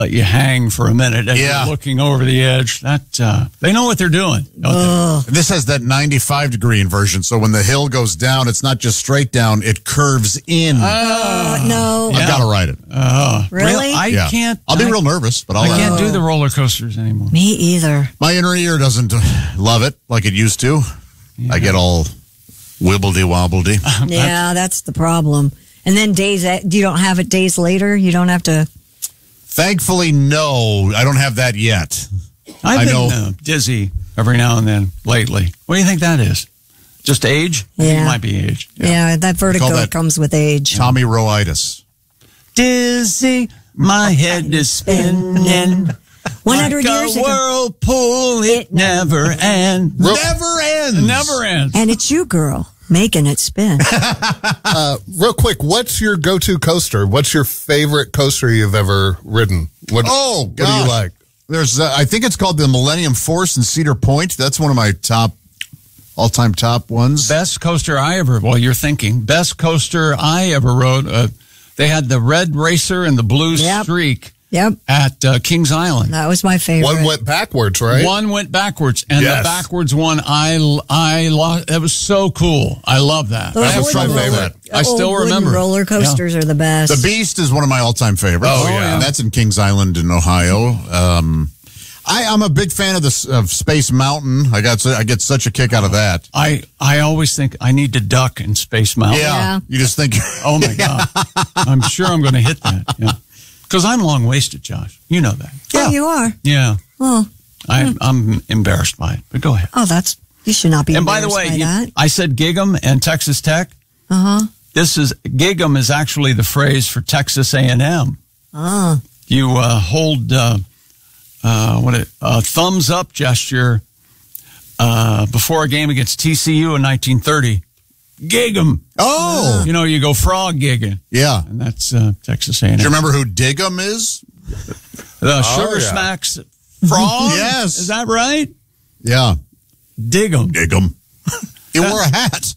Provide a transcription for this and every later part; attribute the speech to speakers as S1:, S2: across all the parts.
S1: let you hang for a minute as you're looking over the edge. That they know what they're doing.
S2: This has that 95-degree inversion, so when the hill goes down, it's not just straight down; it curves in.
S3: No,
S2: I've got to ride it.
S3: really?
S1: I can't.
S2: I'll be real nervous, but
S1: I can't do the roller coasters anymore.
S3: Me either.
S2: My inner ear doesn't love it like it used to. I get all wibbledy-wobbledy.
S3: Yeah, that's the problem. And then you don't have it days later? You don't have to...
S2: Thankfully, no. I don't have that yet.
S1: I've been dizzy every now and then lately. What do you think that is? Just age? I think it might be age.
S3: Yeah, that vertigo comes with age.
S2: Tommy Rowe-itis.
S1: Dizzy, my head is spinning.
S3: 100 years ago.
S1: Whirlpool, it never ends.
S2: Never ends.
S1: Never ends.
S3: And it's you, girl, making it spin.
S4: Real quick, what's your go-to coaster? What's your favorite coaster you've ever ridden? What do you like?
S2: There's, I think it's called the Millennium Force in Cedar Point. That's one of my all-time top ones.
S1: Best coaster I ever, you're thinking, best coaster I ever rode. They had the red racer and the blue streak.
S3: Yep.
S1: At Kings Island.
S3: That was my favorite.
S4: One went backwards, right?
S1: One went backwards, and the backwards one, I lost. That was so cool. I love that.
S3: That
S2: was my favorite.
S1: I still remember.
S3: Roller coasters are the best.
S2: The Beast is one of my all-time favorites.
S1: Oh, yeah.
S2: And that's in Kings Island in Ohio. I'm a big fan of Space Mountain. I get such a kick out of that.
S1: I always think I need to duck in Space Mountain.
S2: Yeah. You just think,
S1: oh my God, I'm sure I'm going to hit that. Yeah. Because I'm long-waisted, Josh. You know that.
S3: Yeah, you are.
S1: Yeah.
S3: Well,
S1: I'm embarrassed by it, but go ahead.
S3: Oh, you should not be embarrassed
S1: by the way,
S3: that.
S1: I said Gig'em and Texas Tech. Gig'em is actually the phrase for Texas A&M. You hold a thumbs up gesture before a game against TCU in 1930. Gig'em.
S2: Oh.
S1: You go frog gigging.
S2: Yeah.
S1: And that's Texas A&M.
S2: Do you remember who Dig'em is?
S1: The Sugar Smacks frog?
S2: Yes.
S1: Is that right?
S2: Yeah.
S1: Dig'em.
S2: Dig'em. He wore a hat.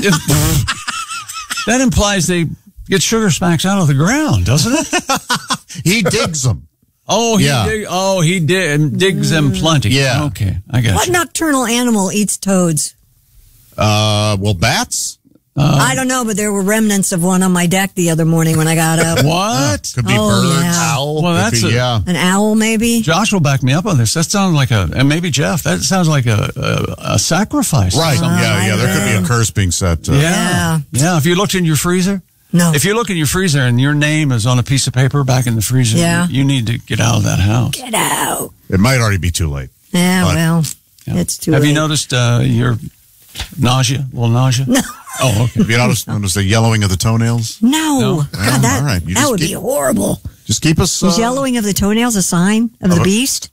S1: That implies they get Sugar Smacks out of the ground, doesn't it?
S2: He digs them.
S1: Oh, he digs them plenty.
S2: Yeah.
S1: Okay, I got
S3: What nocturnal animal eats toads?
S2: Bats?
S3: I don't know, but there were remnants of one on my deck the other morning when I got up.
S1: What?
S2: Could be birds,
S3: yeah.
S2: owl.
S1: Well, that's
S3: an owl, maybe.
S1: Josh will back me up on this. That sounds like and maybe Jeff. That sounds like a sacrifice.
S2: Right? Yeah. There could be a curse being set.
S1: Yeah. If you looked in your freezer.
S3: No.
S1: If you look in your freezer and your name is on a piece of paper back in the freezer, you need to get out of that house.
S3: Get out.
S2: It might already be too late.
S3: Yeah, it's too late.
S1: Have you noticed your nausea? A little nausea?
S3: No.
S2: Oh, okay. Have you noticed the yellowing of the toenails?
S3: No. God, that,
S2: all right.
S3: that would be horrible.
S2: Just keep us...
S3: Is yellowing of the toenails a sign of the beast?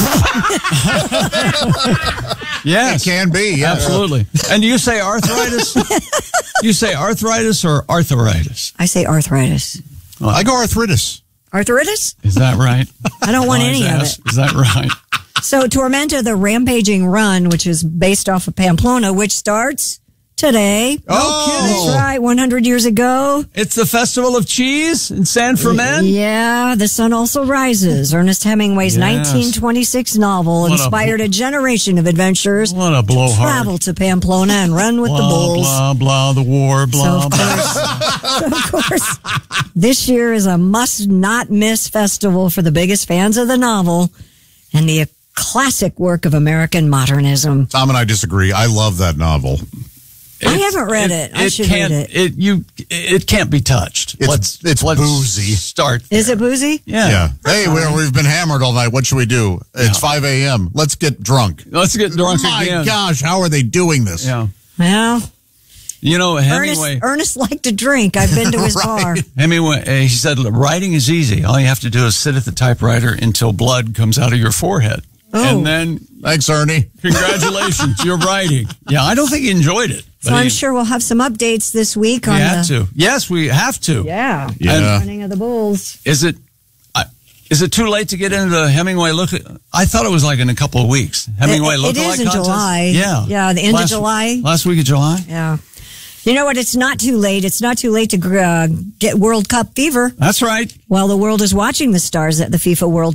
S2: It
S1: Yes.
S2: can be, yeah.
S1: Absolutely. And do you say arthritis? You say arthritis or arthritis?
S3: I say arthritis.
S2: Well, I go arthritis.
S3: Arthritis?
S1: Is that right?
S3: I don't want any of it.
S1: Is that right?
S3: So Tormenta, the Rampaging Run, which is based off of Pamplona, which starts today.
S1: Oh,
S3: that's right. 100 years ago.
S1: It's the Festival of Cheese in San Fermin?
S3: Yeah, The Sun Also Rises. Ernest Hemingway's 1926 novel inspired a generation of adventurers
S1: to
S3: travel to Pamplona and run with the bulls.
S1: Blah, blah, the war, blah,
S3: so of course, this year is a must-not-miss festival for the biggest fans of the novel and the classic work of American modernism.
S2: Tom and I disagree. I love that novel.
S3: I haven't read it. I should read it.
S1: It can't be touched.
S2: It's boozy.
S1: Start there.
S3: Is it boozy?
S1: Yeah.
S2: Hey, we've been hammered all night. What should we do? It's 5 a.m. Let's get drunk.
S1: Let's get drunk again.
S2: My gosh, how are they doing this?
S1: Yeah.
S3: Well,
S1: Hemingway.
S3: Ernest liked to drink. I've been to his bar.
S1: Hemingway, he said, writing is easy. All you have to do is sit at the typewriter until blood comes out of your forehead.
S3: Oh.
S1: And then...
S2: Thanks, Ernie.
S1: Congratulations, you're writing. Yeah, I don't think he enjoyed it.
S3: So I'm sure we'll have some updates this week on
S1: Yes, we have to.
S3: Yeah. Running of the bulls.
S1: Is it too late to get into the Hemingway look? I thought it was like in a couple of weeks. Hemingway lookalike contest?
S3: It is in July.
S1: Yeah.
S3: Yeah, the end of July.
S1: Last week of July?
S3: Yeah. You know what? It's not too late. It's not too late to get World Cup fever.
S1: That's right.
S3: While the world is watching the stars at the FIFA World